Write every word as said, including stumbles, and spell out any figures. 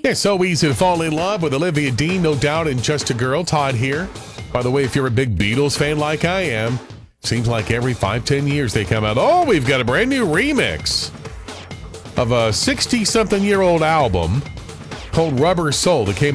Yeah, so easy to fall in love with Olivia Dean, no doubt, and Just a Girl. Todd here. By the way, if you're a big Beatles fan like I am, seems like every five, ten years they come out, oh, we've got a brand new remix of a sixty-something-year-old album called Rubber Soul that came